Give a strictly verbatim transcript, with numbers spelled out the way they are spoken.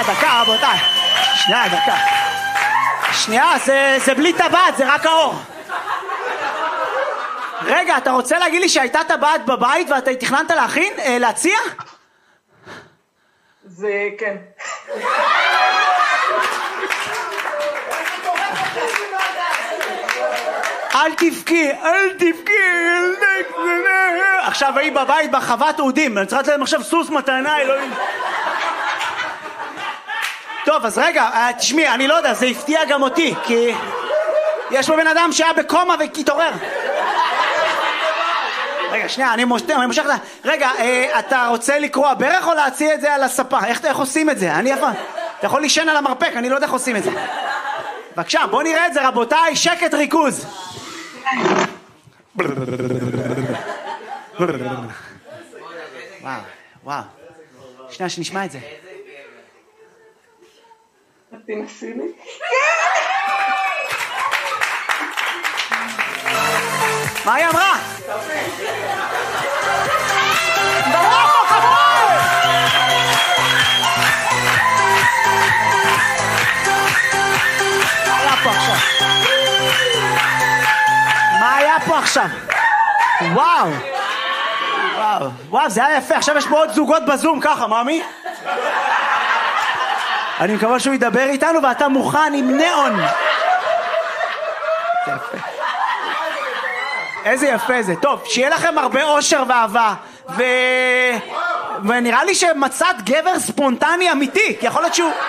דקה רבותיי. שנייה, דקה. שנייה, זה, זה בלי טבעת, זה רק האור. רגע, אתה רוצה להגיד לי שהייתה טבעת בבית ואתה תכננת להכין? אה, להציע? זה כן. אל תבכי, אל תבכי. עכשיו היא בבית בחוות אודים, אני צריכה לתת להם עכשיו סוס מתנה, אלוהים. טוב, אז רגע, תשמעי, אני לא יודע, זה הפתיע גם אותי, כי יש פה בן אדם שהיה בקומה והתעורר. רגע, שנייה, אני מושך, אני מושך, רגע, אתה רוצה לקרוא ברך או להציע את זה על הספה? איך, איך עושים את זה? אני אף פעם, אתה יכול לישן על המרפק, אני לא יודע איך עושים את זה. בבקשה, בוא נראה את זה, רבותיי, שקט ריכוז. וואו, וואו. שנייה, שנשמע את זה. תנסי לי. מה היא אמרה? דבר פה, חבוי! מה היה פה עכשיו? מה היה פה עכשיו? וואו! וואו, וואו, זה היה יפה. עכשיו יש פה עוד זוגות בזום, ככה, מאמי? אני מקווה שהוא ידבר איתנו ואתה מוכן עם נאון. זה יפה. איזה יפה זה. טוב, שיהיה לכם הרבה אושר ואהבה. ו... ונראה לי שמצאת גבר ספונטני אמיתי, כי יכול להיות שהוא...